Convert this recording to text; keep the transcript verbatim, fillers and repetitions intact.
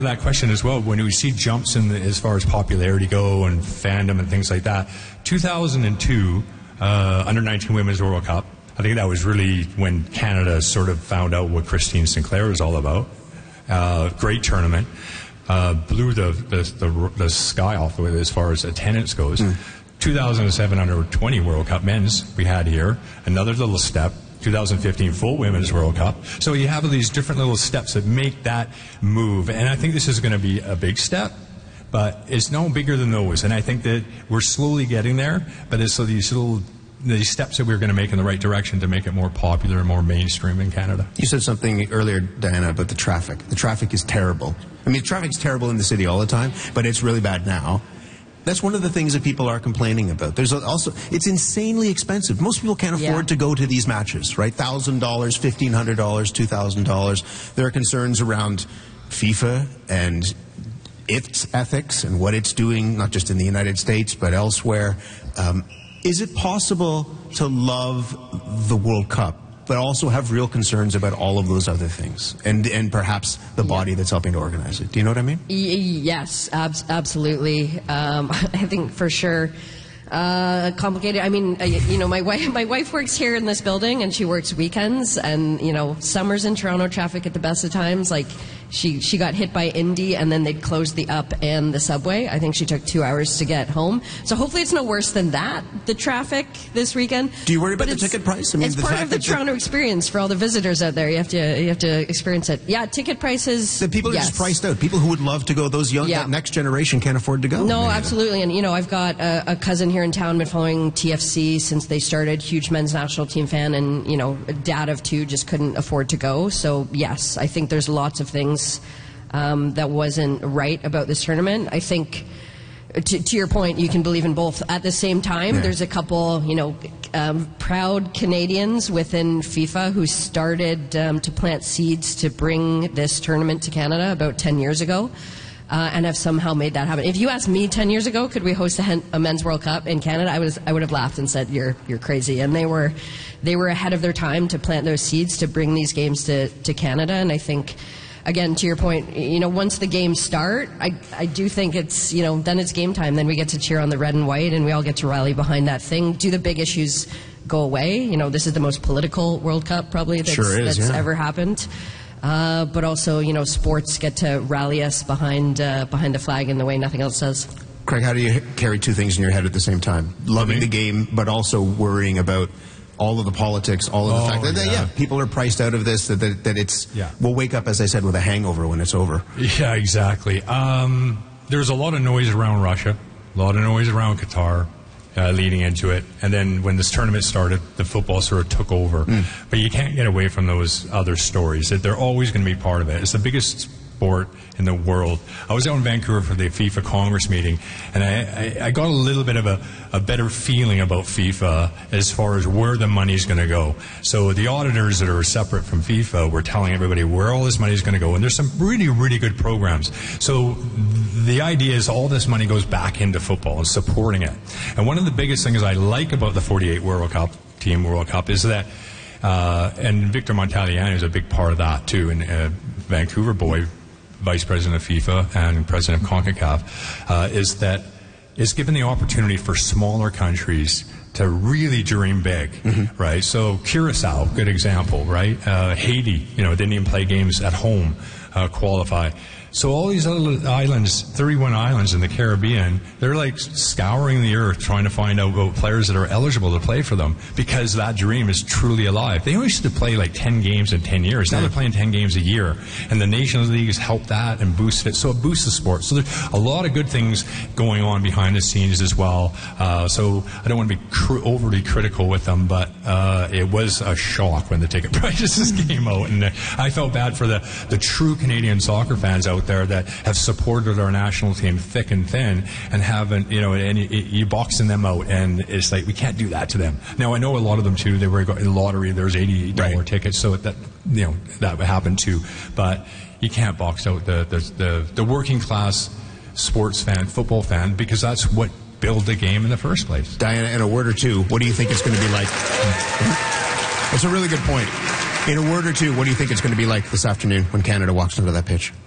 That question as well, when we see jumps in the, as far as popularity go and fandom and things like that, two thousand two uh, under nineteen Women's World Cup, I think that was really when Canada sort of found out what Christine Sinclair was all about. Uh, great tournament. Uh, blew the, the, the, the sky off with as far as attendance goes. Mm. two thousand seven under twenty World Cup men's we had here, another little step. two thousand fifteen full Women's World Cup. So you have these different little steps that make that move. And I think this is going to be a big step, but it's no bigger than those. And I think that we're slowly getting there, but it's so these little these steps that we're going to make in the right direction to make it more popular and more mainstream in Canada. You said something earlier, Diana, about the traffic. The traffic is terrible. I mean, traffic's terrible in the city all the time, but it's really bad now. That's one of the things that people are complaining about. There's also, it's insanely expensive. Most people can't afford yeah. to go to these matches, right? one thousand dollars, fifteen hundred dollars, two thousand dollars. There are concerns around FIFA and its ethics and what it's doing, not just in the United States, but elsewhere. Um, is it possible to love the World Cup, but also have real concerns about all of those other things, and and perhaps the body that's helping to organize it? Do you know what I mean? Yes, ab absolutely. Um, I think for sure. Uh, complicated. I mean, uh, you know, my wife, my wife works here in this building, and she works weekends, and you know, summers in Toronto traffic at the best of times. Like, she she got hit by Indy, and then they'd closed the up and the subway. I think she took two hours to get home. So hopefully, it's no worse than that. The traffic this weekend. Do you worry about the ticket price? I mean, it's the part of the Toronto experience for all the visitors out there. You have to you have to experience it. Yeah, ticket prices. The people are yes. just priced out. People who would love to go. Those young, yeah. that next generation can't afford to go. No, absolutely. And you know, I've got a, a cousin here in town, been following T F C since they started, huge men's national team fan, and you know, dad of two, just couldn't afford to go. So yes, I think there's lots of things um, that wasn't right about this tournament. I think to, to your point, you can believe in both at the same time. Yeah. There's a couple, you know, um, proud Canadians within FIFA who started um, to plant seeds to bring this tournament to Canada about ten years ago. Uh, and have somehow made that happen. If you asked me ten years ago, could we host a, a men's World Cup in Canada, I was I would have laughed and said you're you're crazy. And they were they were ahead of their time to plant those seeds to bring these games to, to Canada. And I think, again, to your point, you know, once the games start, I I do think it's, you know, then it's game time. Then we get to cheer on the red and white, and we all get to rally behind that thing. Do the big issues go away? You know, this is the most political World Cup probably that's, sure is, that's yeah. ever happened. Uh, but also, you know, sports get to rally us behind uh, behind the flag in the way nothing else does. Craig, how do you carry two things in your head at the same time? Loving the game, but also worrying about all of the politics, all of the oh, fact that, yeah. yeah, people are priced out of this, that, that, that it's, yeah. we'll wake up, as I said, with a hangover when it's over. Yeah, exactly. Um, there's a lot of noise around Russia, a lot of noise around Qatar. Uh, leading into it, and then when this tournament started, the football sort of took over. Mm. But you can't get away from those other stories. That they're always going to be part of it. It's the biggest sport in the world. I was out in Vancouver for the FIFA Congress meeting, and I, I, I got a little bit of a, a better feeling about FIFA as far as where the money's going to go. So the auditors that are separate from FIFA were telling everybody where all this money is going to go, and there's some really, really good programs. So the idea is all this money goes back into football and supporting it. And one of the biggest things I like about the forty-eight World Cup, Team World Cup, is that, uh, and Victor Montaliani is a big part of that too, and uh, Vancouver boy, Vice President of FIFA and President of CONCACAF, uh, is that it's given the opportunity for smaller countries to really dream big, mm-hmm. right? So Curacao, good example, right? Uh, Haiti, you know, didn't even play games at home, uh, qualify. So all these other islands, thirty-one islands in the Caribbean, they're like scouring the earth trying to find out about players that are eligible to play for them, because that dream is truly alive. They used to play like ten games in ten years. Now they're playing ten games a year. And the Nations League has helped that and boosted it. So it boosts the sport. So there's a lot of good things going on behind the scenes as well. Uh, so I don't want to be cr overly critical with them, but uh, it was a shock when the ticket prices came out. And uh, I felt bad for the, the true Canadian soccer fans out there that have supported our national team thick and thin, and haven't, you know, and you, you boxing them out, and it's like we can't do that to them. Now I know a lot of them too. They were in the lottery. There was eighty dollar right. tickets, so that, you know, that would happen too. But you can't box out the the the, the working class sports fan, football fan, because that's what built the game in the first place. Diana, in a word or two, what do you think it's going to be like? That's a really good point. In a word or two, what do you think it's going to be like this afternoon when Canada walks onto that pitch?